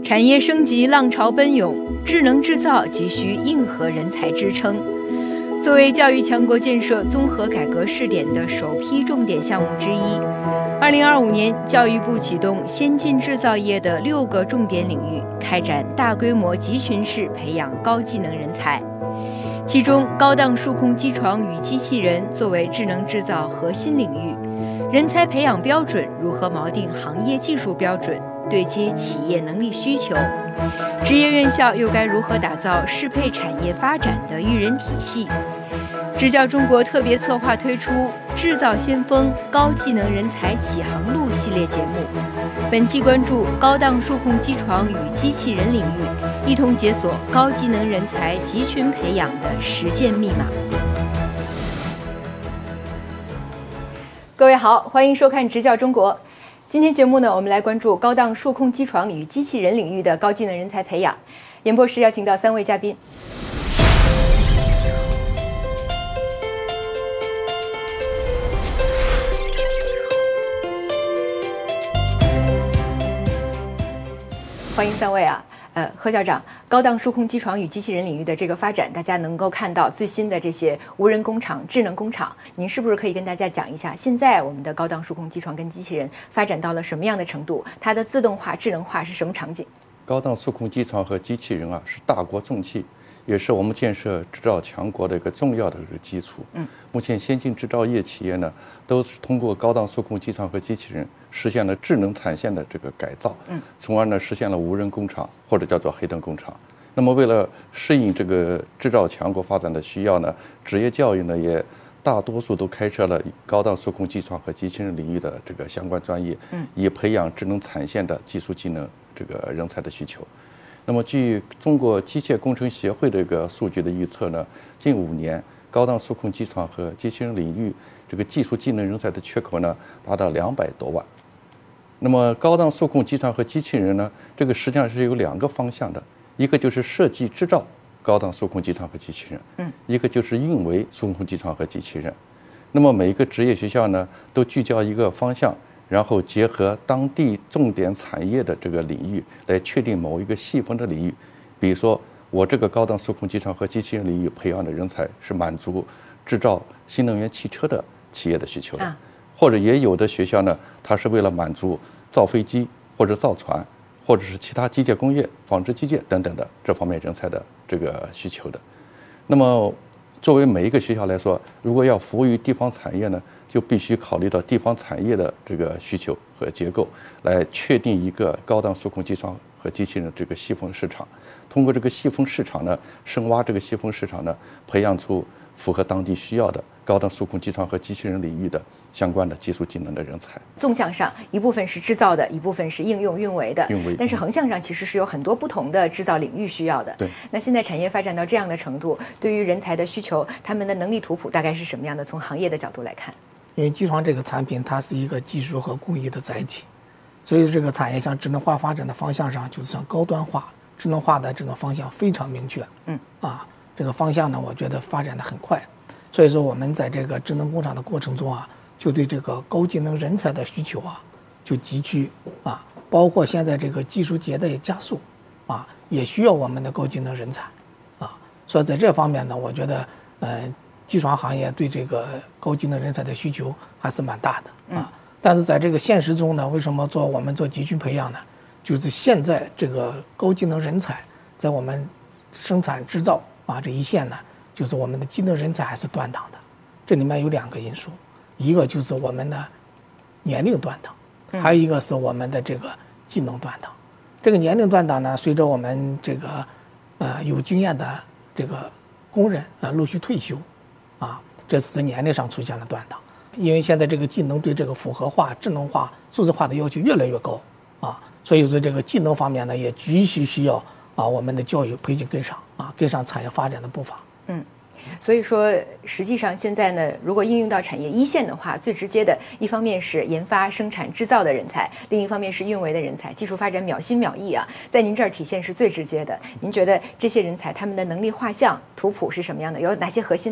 产业升级浪潮奔涌，智能制造急需硬核人才支撑。作为教育强国建设综合改革试点的首批重点项目之一，2025年教育部启动先进制造业的6个重点领域，开展大规模集群式培养高技能人才。其中，高档数控机床与机器人作为智能制造核心领域，人才培养标准如何锚定行业技术标准，对接企业能力需求？职业院校又该如何打造适配产业发展的育人体系？支教中国特别策划推出《制造先锋：高技能人才启航路》系列节目，本期关注高档数控机床与机器人领域，一同解锁高技能人才集群培养的实践密码。各位好，欢迎收看《支教中国》。今天节目呢，我们来关注高档数控机床与机器人领域的高技能人才培养。演播室邀请到3位嘉宾。欢迎3位啊。贺校长，高档数控机床与机器人领域的这个发展，大家能够看到最新的这些无人工厂、智能工厂，您是不是可以跟大家讲一下，现在我们的高档数控机床跟机器人发展到了什么样的程度？它的自动化、智能化是什么场景？ 高档数控机床和机器人是大国重器，也是我们建设制造强国的一个重要的基础。目前先进制造业企业呢，都是通过高档数控机床和机器人实现了智能产线的这个改造，从而呢实现了无人工厂或者叫做黑灯工厂。那么为了适应这个制造强国发展的需要呢，职业教育呢也大多数都开设了高档数控机床和机器人领域的这个相关专业，以培养智能产线的技术技能这个人才的需求。那么据中国机械工程协会的一个数据的预测呢，近5年高档数控机床和机器人领域这个技术技能人才的缺口呢达到200多万。那么高档数控机床和机器人呢，这个实际上是有2个方向的，一个就是设计制造高档数控机床和机器人，一个就是运维数控机床和机器人。那么每一个职业学校呢，都聚焦一个方向，然后结合当地重点产业的这个领域，来确定某一个细分的领域。比如说，我这个高档数控机床和机器人领域培养的人才是满足制造新能源汽车的企业的需求的。或者也有的学校呢，它是为了满足造飞机或者造船，或者是其他机械工业、纺织机械等等的这方面人才的这个需求的。那么作为每一个学校来说，如果要服务于地方产业呢，就必须考虑到地方产业的这个需求和结构，来确定一个高档数控机床和机器人的这个细分市场。通过这个细分市场呢，深挖这个细分市场呢，培养出符合当地需要的高档数控机床和机器人领域的相关的技术技能的人才。 纵向上，一部分是制造的，一部分是应用运维的。但是横向上其实是有很多不同的制造领域需要的。 对。 那现在产业发展到这样的程度，对于人才的需求，他们的能力图谱大概是什么样的？从行业的角度来看， 因为机床这个产品它是一个技术和工艺的载体，所以这个产业向智能化发展的方向上，就是向高端化、智能化的这种方向非常明确。这个方向呢，我觉得发展的很快。所以说我们在这个智能工厂的过程中就对这个高技能人才的需求就急剧包括现在这个技术迭代加速也需要我们的高技能人才所以在这方面呢，我觉得机床行业对这个高技能人才的需求还是蛮大的但是在这个现实中呢，为什么我们做集群培养呢？就是现在这个高技能人才在我们生产制造这一线呢，就是我们的技能人才还是断档的。这里面有2个因素，一个就是我们的年龄断档，还有一个是我们的这个技能断档。这个年龄断档呢，随着我们这个有经验的这个工人陆续退休这是年龄上出现了断档。因为现在这个技能对这个复合化、智能化、数字化的要求越来越高所以在这个技能方面呢，也急需要我们的教育培训跟上跟上产业发展的步伐。 所以说实际上现在呢，如果应用到产业一线的话，最直接的一方面是研发、生产、制造的人才，另一方面是运维的人才，技术发展秒新秒异在您这儿体现是最直接的。您觉得这些人才他们的能力画像图谱是什么样的？有哪些核心